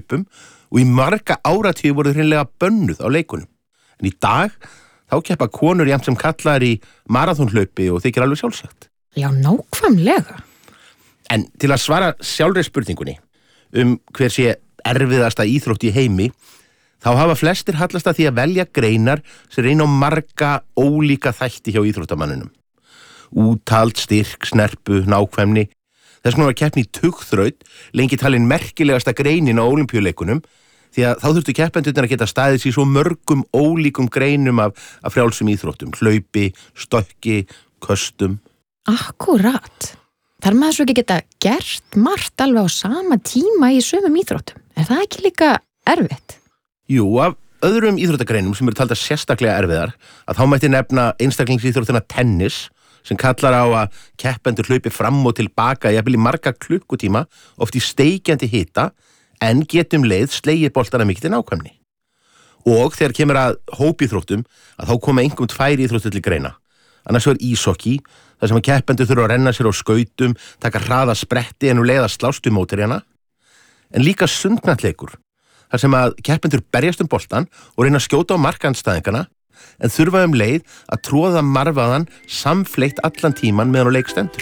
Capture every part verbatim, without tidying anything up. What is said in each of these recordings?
hlaupum og í marga áratíu voru hreinlega bönnuð á leikunum. En í dag, þá keppa konur jafnt sem kallar í maraþonhlaupi og þykir alveg sjálfsagt. Já, nákvæmlega. En til að svara sjálfri spurningunni um hver sé erfiðasta íþrótt í heimi, þá hafa flestir hallast að því að velja greinar sem reyna á marga ólíka þætti hjá íþróttamanninum. Úthald, styrk, snerpu, nákvæmni. Þess vegna var keppni í tugþraut lengi talin merkilegasta greinin á ólympíuleikunum því að þá þurftu keppendurnir að geta staðið sér svo mörgum ólíkum greinum af, af frjálsum íþróttum, hlaupi, stökki, köstum. Akkúrat. Þar maður svo ekki geta gert margt alveg á sama tíma í sömum íþróttum. Er það ekki líka erfitt? Jú, af öðrum íþróttagreinum sem eru taldar sérstaklega erfiðar að þá mætti nefna einstaklingsíþróttina tennis sem kallar á að keppendur hlaupi fram og tilbaka jafnvel í marga klukkutíma, oft í steikjandi hita, en getum leið slegið boltana mikið til nákvæmni. Og þegar kemur að hópíþróttum, að þá koma einhverjum tvær íþróttir til greina. Annars er ísokki, þar sem að keppendur þurfa að renna sér á skautum, taka hraða spretti en um leið að slást um mótherjana. En líka sundknattleikur, þar sem að keppendur berjast um boltan og reyna að skjóta á markandstæðingana, en þurfa um leið að tróða marfaðan samfleitt allan tíman meðan á leik stendur.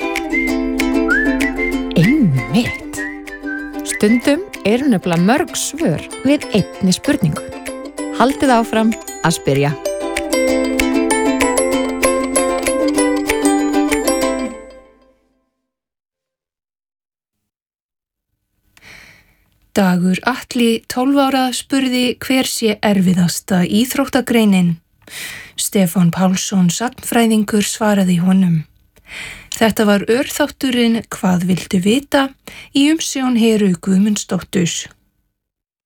Einmitt. Stundum eru nefnilega mörg svör við einni spurningu. Haldið áfram að spyrja. Dagur Atli, tólf ára, spurði hver sé erfiðasta íþróttagreinin. Stefán Pálsson, sagnfræðingur, svaraði honum. Þetta var örþátturinn Hvað viltu vita í umsjón Heru Guðmundsdóttur.